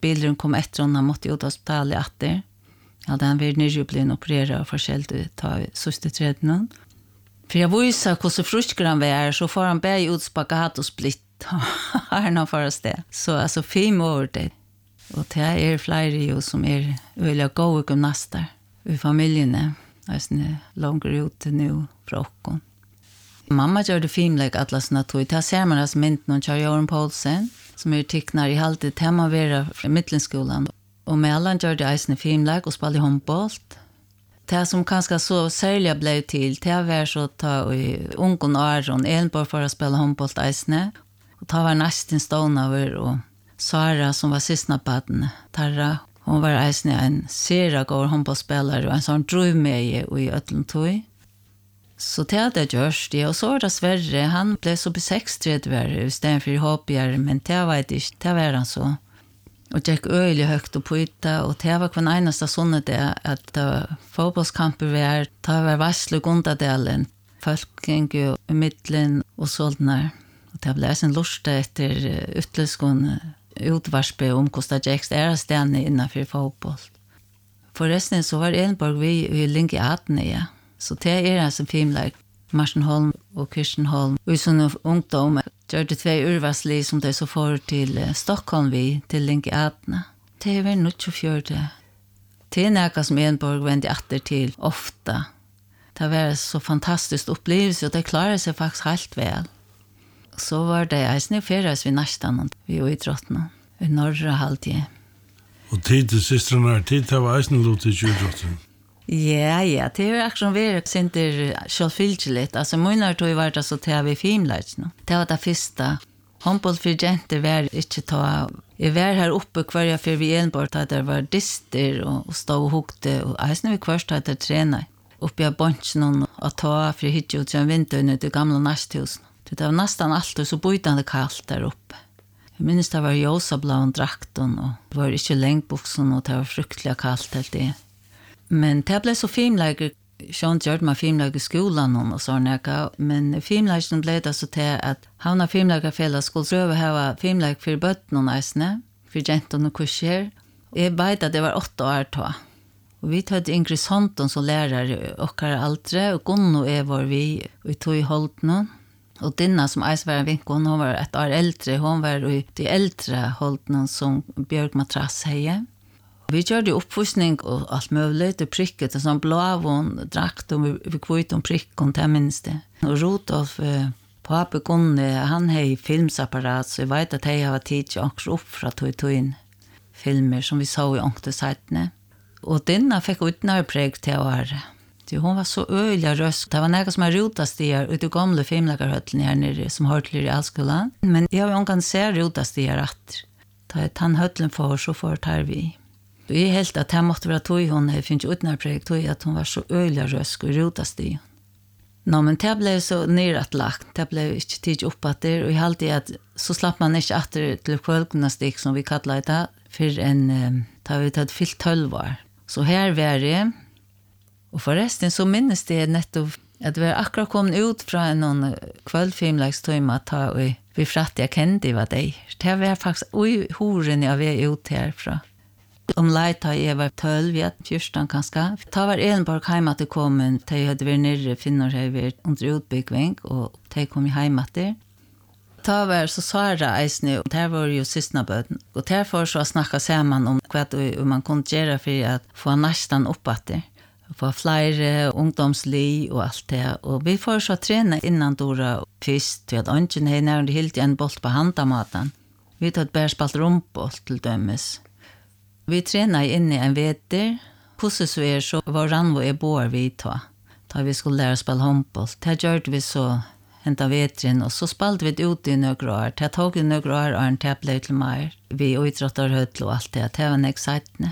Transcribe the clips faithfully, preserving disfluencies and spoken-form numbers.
spelaren kom efter honom, han måtte ut av hospitalet efter. Ja, den var nybliven opererad och förskällt ut av sista tredje. För jag visar hur så fruskar han var, så får han bära ut spagat och splitt. Han har först det. Så alltså fem år det. Och det är flera ju som är väldigt goda gymnaster i familjen. Alltså långt ut nu från oss. Mamma gör det filmlägg alla såna tog. Det ser man alltså mynt någon kör Göran Paulsen som är tecknar i halvtid temavera från mittenskolan. Och med alla gör det eisne filmlägg och spelar handbollt. Det som kanske så särliga blev till, det var så att ta i ungen Aron Elnborg för att spela handbollt eisne. Och ta var nästan stående över och Sara som var sista baden, Tarra, hon var eisne en seragård handbollsspelare och en sån dröm med i Ötlentöj. Så det hade gjort det. Och så var det Sverre, han blev så besextred istället för hoppigare, men det var inte, det var han så. Och gick öjligt högt och på yta, och det var kvar enaste sånne det, att uh, fotbollskamper var, det var varsel och gondadelen, folk gick ju i mittlen och sådana. Och det blev en lust efter uh, utlöskon utvarspe om Kosta Jacks era stjärna innanför fotboll. Förresten så var Elnborg vi i Linke Atne, så det är alltså filmlag Marsenholm och Kirstenholm. Och såna ungdom gör det två urvalslig som det så får till uh, Stockholm vi till Linke Atne. Det var nog tjugofjärde. Det är något som Elnborg vände åter till ofta. Det var så fantastiskt upplevelse och det klarade sig faktiskt helt väl. Så var det eisne färdas vid nästan vid idrotten i norra halvtid. Och tid till systrarna, tid till var eisne lot i idrotten. Ja, ja, det är också väldigt sinter självfyllt. Alltså många tog var det så till vi filmlägg. Det var det första. Handboll för jenter var inte ta. Jag var här uppe kvar för vi Elnborg att det var dister och, och stå och hukte och eisne vi kvarst att det träna. Uppe av bunchen och ta för hit ut som vintern i det gamla nästhusen. Det var nästan allt så bojtande kallt där uppe. Jag minns det var ljusablån drakten och det var inte längdbuxen och det var fruktliga kallt helt det. Men det blev så filmläge, Sean gjorde man filmläge i skolan och sådana, men filmlägen blev det så till att Havna filmlägarfälla skulle pröva ha filmläge för bötten och näsne, för jenten och kurser. Jag vet att det var åtta år då. Och vi hade Ingrid Sonton som lärare och äldre, och Gunno och jag var vi, vi tog i Holtnån. Och Dinna som eis var en vinkon, hon var ett år äldre, hon var i de äldre Holtnån som Björk Matrass heje. Vi gjorde uppfostning och allt möjligt, och pricket, och sån blåvån, drakt, och vi kvitt om pricken, det minns det. Och Rudolf, eh, pappa Gunne, han hej filmsapparat, så jag vet att jag har tid till också upp för att ta in filmer som vi såg i ångtesajtene. Och Dinna fick utnärpreg till året. Hon var så öliga röst. Det var något som har rotat stigar ut i gamla filmlägarhötlen här nere som hörde till i Alskolan. Men jag har inte sett rotat stigar att ta han hötlen för så får tar vi. Det är helt att det måste vara tog hon. Det finns utnärpreg tog att hon var så öliga röst och rotat stigar. Nå, men det blev så nedatlagt. Det blev inte tid upp att det. Och jag alltid att så slapp man inte att det till självgymnastik som vi kallar det. För en, tar vi tagit fyllt tolv år. Så här var det. Och förresten så minns det nettopp att vi akkurat kom ut från någon kvällfilmlägstøyma att ta och vi fratt jag kände vad det. Det var faktiskt oj horen jag var ut härifrån. Om lejta jag var tolv, jag fyrstan kanske. Det var Elnborg hemma till kommun. De hade varit nere, finner sig varit under utbyggning och de kom hemma till. Det var så Sara eisne, och det var ju sysnaböden. Och därför så snacka samman om vad man kunde göra för att få nästan uppåt det. Få flera ungdomsliv och allt det. Och vi får så träna innan Dora först. Vi hade inte när det helt en boll på handamaten. Vi hade bara spalt rumpboll till dömes. Vi tränade inne i en veter. Pusse så är så var Ranvo är bor vi ta. Då vi skulle lära spela handboll. Det gjorde vi så hända vetren. Och så spalade vi ut i några år. Det tog i några år och en täpple till mer. Vi idrottar höll och allt det. Det var en excitement.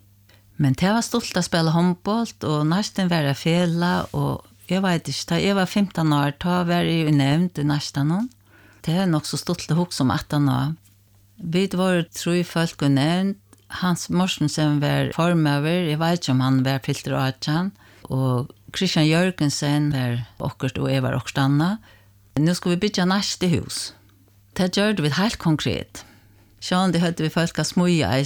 Men det var stolt att spela handboll och nästan vara fela och jag vet inte, jag var femton år, då var jag ju nämnt i nästan. Det är nog så stolt att huxa om arton år. Vi var tre folk och nämnt. Hans Morsensen var formöver, jag vet inte om han var filter och artan. Och Christian Jörgensen var åkert och jag var också stanna. Nu ska vi bygga nästa hus. Det gjorde vi helt konkret. Så det hade vi folk att smuja